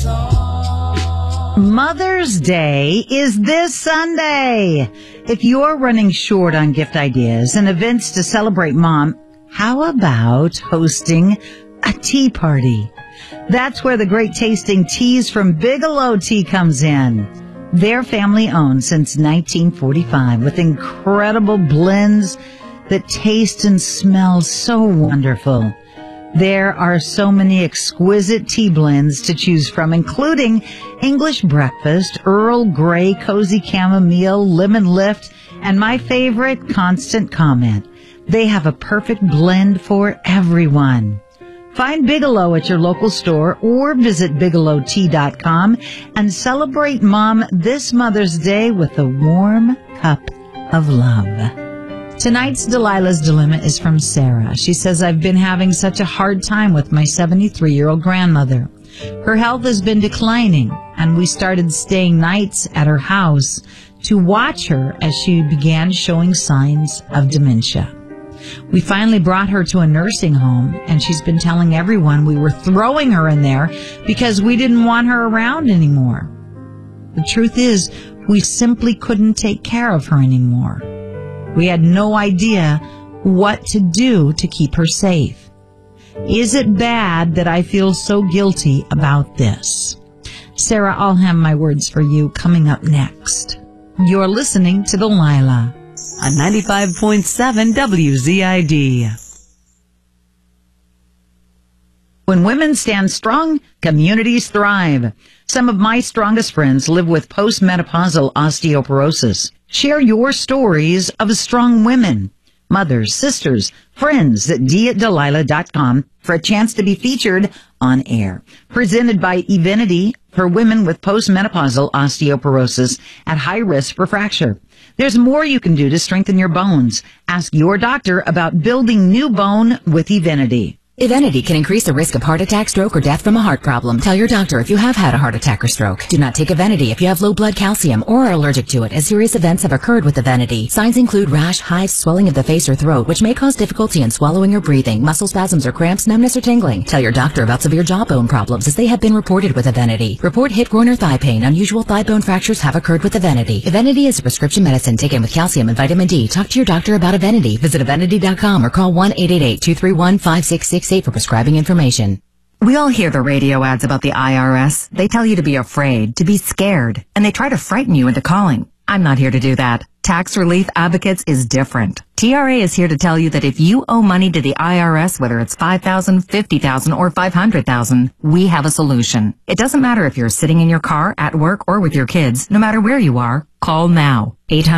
Mother's Day is this Sunday. If you're running short on gift ideas and events to celebrate Mom, how about hosting a tea party? That's where the great tasting teas from Bigelow Tea comes in. They're family owned since 1945 with incredible blends that taste and smell so wonderful. There are so many exquisite tea blends to choose from, including English breakfast, Earl Grey, cozy chamomile, lemon lift, and my favorite, constant comment. They have a perfect blend for everyone. Find Bigelow at your local store or visit BigelowTea.com and celebrate Mom this Mother's Day with a warm cup of love. Tonight's Delilah's Dilemma is from Sarah. She says, I've been having such a hard time with my 73-year-old grandmother. Her health has been declining, and we started staying nights at her house to watch her as she began showing signs of dementia. We finally brought her to a nursing home, and she's been telling everyone we were throwing her in there because we didn't want her around anymore. The truth is, we simply couldn't take care of her anymore. We had no idea what to do to keep her safe. Is it bad that I feel so guilty about this? Sarah, I'll have my words for you coming up next. You're listening to Delilah on 95.7 WZID. When women stand strong, communities thrive. Some of my strongest friends live with postmenopausal osteoporosis. Share your stories of strong women, mothers, sisters, friends at d@delilah.com for a chance to be featured on air. Presented by Evenity for women with postmenopausal osteoporosis at high risk for fracture. There's more you can do to strengthen your bones. Ask your doctor about building new bone with Evenity. Evenity can increase the risk of heart attack, stroke, or death from a heart problem. Tell your doctor if you have had a heart attack or stroke. Do not take Evenity if you have low blood calcium or are allergic to it, as serious events have occurred with Evenity. Signs include rash, hives, swelling of the face or throat, which may cause difficulty in swallowing or breathing, muscle spasms or cramps, numbness or tingling. Tell your doctor about severe jawbone problems, as they have been reported with Evenity. Report hip, groin, or thigh pain. Unusual thigh bone fractures have occurred with Evenity. Evenity is a prescription medicine taken with calcium and vitamin D. Talk to your doctor about Evenity. Visit Evenity.com or call 1-888-231-5668 for prescribing information. We all hear the radio ads about the IRS. They tell you to be afraid, to be scared, and they try to frighten you into calling. I'm not here to do that. Tax Relief Advocates is different. TRA is here to tell you that if you owe money to the IRS, whether it's $5,000, $50,000, or $500,000, we have a solution. It doesn't matter if you're sitting in your car, at work, or with your kids. No matter where you are, call now.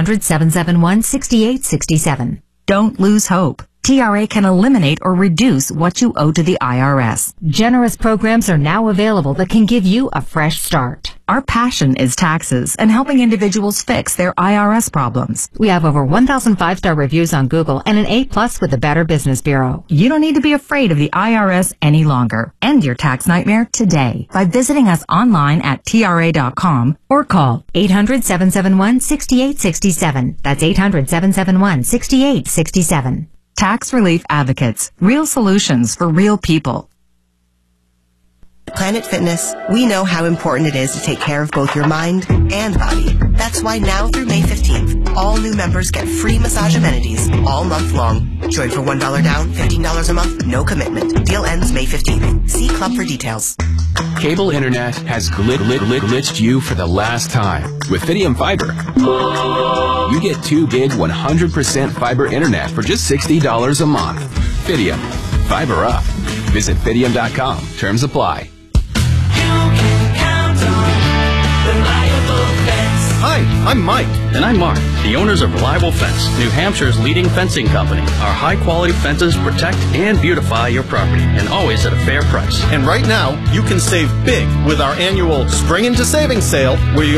800-771-6867. Don't lose hope. TRA can eliminate or reduce what you owe to the IRS. Generous programs are now available that can give you a fresh start. Our passion is taxes and helping individuals fix their IRS problems. We have over 1,000 5-star reviews on Google and an A+ with the Better Business Bureau. You don't need to be afraid of the IRS any longer. End your tax nightmare today by visiting us online at TRA.com or call 800-771-6867. That's 800-771-6867. Tax Relief Advocates. Real solutions for real people. Planet Fitness, we know how important it is to take care of both your mind and body. That's why now through May 15th, all new members get free massage amenities all month long. Join for $1 down, $15 a month, no commitment. Deal ends May 15th. See Club for details. Cable internet has glitched you for the last time. With Fidium Fiber, you get 2 gig 100% fiber internet for just $60 a month. Fidium. Fiber up. Visit Fidium.com. Terms apply. Hi, I'm Mike. And I'm Mark, the owners of Reliable Fence, New Hampshire's leading fencing company. Our high-quality fences protect and beautify your property, and always at a fair price. And right now, you can save big with our annual Spring into Savings sale, where you